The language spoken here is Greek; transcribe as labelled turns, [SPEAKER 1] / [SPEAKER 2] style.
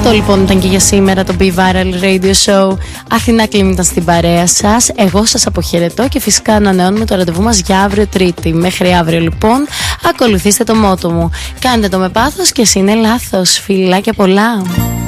[SPEAKER 1] Αυτό λοιπόν ήταν και για σήμερα το Be Viral Radio Show. Αθηνά Κλίμ ήταν στην παρέα σας. Εγώ σας αποχαιρετώ και φυσικά ανανεώνουμε το ραντεβού μας για αύριο Τρίτη. Μέχρι αύριο λοιπόν ακολουθήστε το μότο μου. Κάντε το με πάθος και εσύ είναι λάθος. Φιλάκια πολλά.